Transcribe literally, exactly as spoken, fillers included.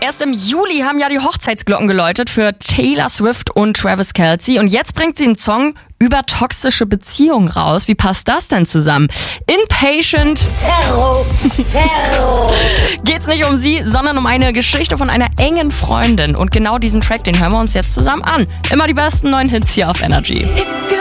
Erst im Juli haben ja die Hochzeitsglocken geläutet für Taylor Swift und Travis Kelce. Und jetzt bringt sie einen Song über toxische Beziehungen raus. Wie passt das denn zusammen? Impatient Zerro, Zerro. geht's nicht um sie, sondern um eine Geschichte von einer engen Freundin. Und genau diesen Track, den hören wir uns jetzt zusammen an. Immer die besten neuen Hits hier auf Energy.